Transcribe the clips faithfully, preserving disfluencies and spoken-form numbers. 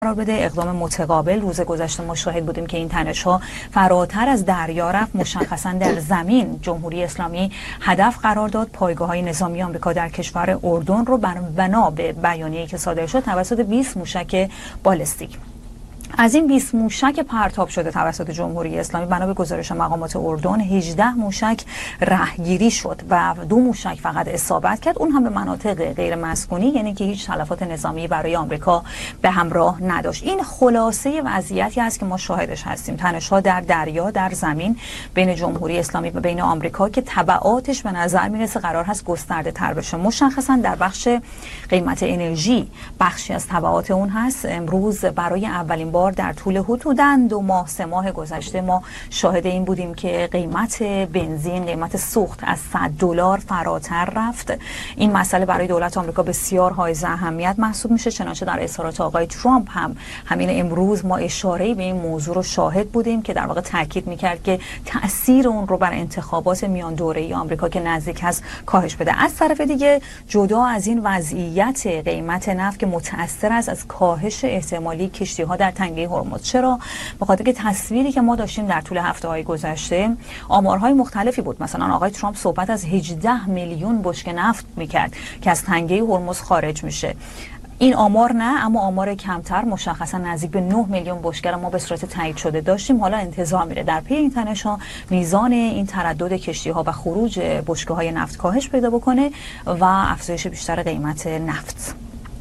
قرار بده. اقدام متقابل. روز گذشته ما شاهد بودیم که این تنش‌ها فراتر از دریا رفت، مشخصا در زمین. جمهوری اسلامی هدف قرار داد پایگاه‌های نظامی آمریکا در کشور اردن رو بر بنا به بیانیه‌ای که صادر شد توسط بیست موشک بالستیک. از این بیست موشک پرتاب شده توسط جمهوری اسلامی بنا به گزارش مقامات اردن هجده موشک رهگیری شد و دو موشک فقط اصابت کرد، اون هم به مناطق غیر مسکونی، یعنی که هیچ تلفات نظامی برای آمریکا به همراه نداشت. این خلاصه وضعیتی است که ما شاهدش هستیم. تنش‌ها در دریا، در زمین بین جمهوری اسلامی و بین آمریکا که تبعاتش به نظر میرسه قرار هست گسترده تر بشه. مشخصا در بخش قیمت انرژی بخشی از تبعات اون هست. امروز برای اولین بار در طول حدوداً دو ماه سه ماه گذشته ما شاهد این بودیم که قیمت بنزین، قیمت سوخت از صد دلار فراتر رفت. این مسئله برای دولت آمریکا بسیار حائز اهمیت محسوب میشه، چنانچه در اظهارات آقای ترامپ هم همین امروز ما اشاره‌ای به این موضوع رو شاهد بودیم که در واقع تاکید میکرد که تأثیر اون رو بر انتخابات میان دوره‌ای آمریکا که نزدیک هست کاهش بده. از طرف دیگه جدا از این وضعیت قیمت نفت که متأثر است از کاهش احتمالی کشتی‌ها در تنگه هرمز. چرا؟ به خاطر که تصویری که ما داشتیم در طول هفته‌های گذشته آمارهای مختلفی بود. مثلا آقای ترامپ صحبت از هجده میلیون بشکه نفت میکرد که از تنگه هرمز خارج میشه. این آمار نه، اما آمار کمتر، مشخصا نزدیک به نه میلیون بشکه ما به صورت تایید شده داشتیم. حالا انتظار میره در پی این تنش‌ها میزان این تردد کشتی‌ها و خروج بشکه‌های نفت کاهش پیدا بکنه و افزایش بیشتر قیمت نفت.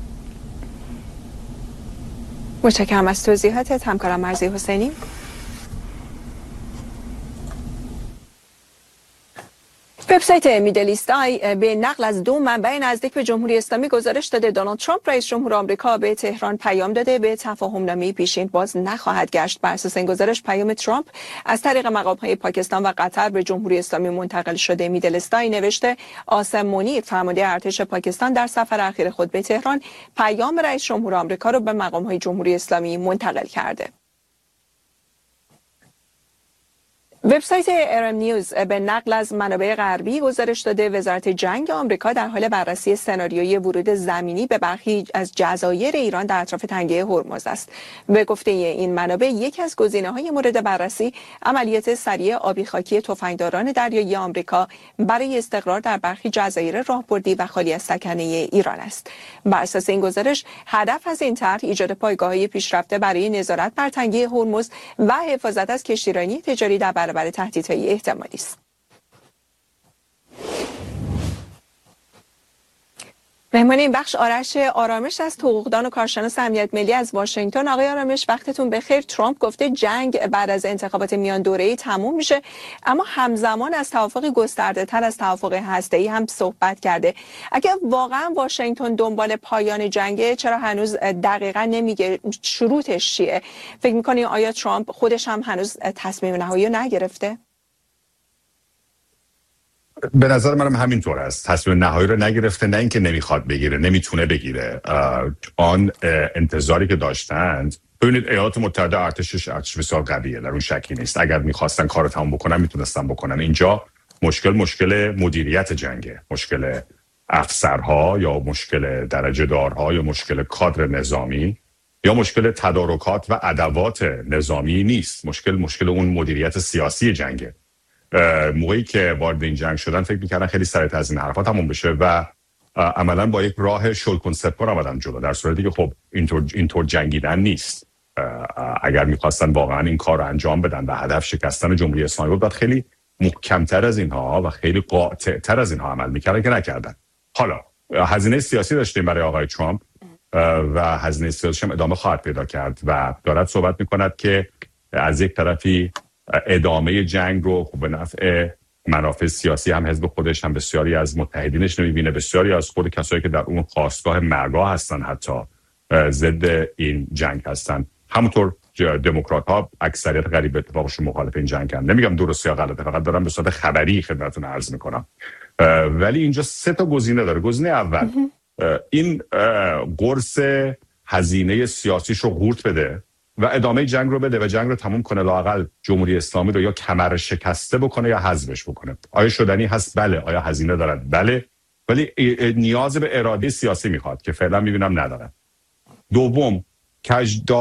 متشکرم از توضیحاتت همکارم مرضی حسینی. وبسایت میدل ایست آی به نقل از دو منبع نزدیک به جمهوری اسلامی گزارش داده دونالد ترامپ رئیس جمهور آمریکا به تهران پیام داده به تفاهم نامه پیشین باز نخواهد گشت. بر اساس این گزارش پیام ترامپ از طریق مقام‌های پاکستان و قطر به جمهوری اسلامی منتقل شده. میدل ایست آی نوشته آسم منیر فرمانده ارتش پاکستان در سفر اخیر خود به تهران پیام رئیس جمهور آمریکا را به مقام‌های جمهوری اسلامی منتقل کرده. وبسایت ارم نیوز به نقل از منابع غربی گزارش داده وزارت جنگ آمریکا در حال بررسی سناریوی ورود زمینی به برخی از جزایر ایران در اطراف تنگه هرمز است. به گفته این منابع یکی از گزینه‌های مورد بررسی عملیات سریع آبی خاکی تفنگداران دریایی آمریکا برای استقرار در برخی جزایر راهبردی و خالی از سکنه ایران است. بر اساس این گزارش هدف از این طرح ایجاد پایگاه‌های پیشرفته برای نظارت بر تنگه هرمز و حفاظت از کشتیرانی تجاری در برای تهدیدهای احتمالی است. مهمان این بخش آرش آرامش است، حقوقدان و کارشناس امنیت ملی از واشنگتن. آقای آرامش وقتتون بخیر. ترامپ گفته جنگ بعد از انتخابات میان دوره‌ای تموم میشه، اما همزمان از توافق گسترده تر از توافق هسته‌ای هم صحبت کرده. اگر واقعا واشنگتن دنبال پایان جنگه، چرا هنوز دقیقاً نمیگه شروطش چیه؟ فکر می‌کنی آیا ترامپ خودش هم هنوز تصمیم نهایی رو نگرفته؟ به نظر منم همینطور است. تصمیم نهایی رو نگرفته، نه اینکه نمیخواد بگیره، نمیتونه بگیره. آن انتظاری که داشتند، ببینید ایالات متحده ارتشش ارتش بسیار قویه، در اون شکی نیست. اگر میخواستن کار تمام بکنن میتونستن بکنن. اینجا مشکل مشکل مدیریت جنگه، مشکل افسرها یا مشکل درجه دارها یا مشکل کادر نظامی یا مشکل تدارکات و ادوات نظامی نیست. مشکل مشکل اون مدیریت سیاسی جنگه. موقعی که وارد این جنگ شدن فکر می‌کردن خیلی سریع از این حرفا تموم بشه و عملاً با یک راه شل سپر آمدن جلو، در صورتی که خب اینطور اینطور جنگیدن نیست. اگر می‌خواستن واقعاً این کار رو انجام بدن و هدف شکستن جمهوری اسلامی بود، باید خیلی محکم‌تر از اینها و خیلی قاطع‌تر از اینها عمل می‌کردن که نکردن. حالا هزینه سیاسی داشتیم برای آقای ترامپ و هزینه سیاسی هم ادامه خواهد پیدا کرد و دارد صحبت می‌کند که از یک طرفی ادامه جنگ رو به نفع منافع سیاسی هم حزب خودش هم بسیاری از متحدینش نمیبینه، بسیاری از خود کسایی که در اون خواستگاه مرگاه هستن حتی ضد این جنگ هستن. همونطور دموکرات ها اکثریت قریب اتفاقش مخالف این جنگ هم. نمیگم درست یا غلطه، فقط دارم به صورت خبری خدمتتون عرض میکنم. ولی اینجا سه تا گزینه داره. گزینه اول این قرص هزینه سیاسیش رو قورت بده و ادامه جنگ رو بده و جنگ رو تموم کنه، لااقل جمهوری اسلامی رو یا کمر شکسته بکنه یا حذفش بکنه. آیا شدنی هست؟ بله. آیا هزینه دارد؟ بله. ولی نیاز به اراده سیاسی میخواد که فعلا میبینم نداره. دوم، کج